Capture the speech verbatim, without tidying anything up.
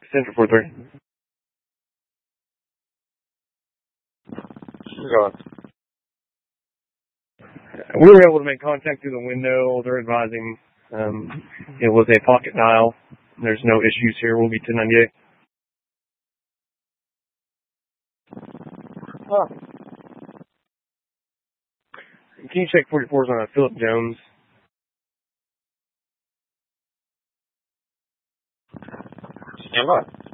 Central four three. Go on. We were able to make contact through the window. They're advising um, it was a pocket dial. There's no issues here. We'll be ten ninety-eight. Huh. Can you check forty-fours on a Philip Jones? Stand by.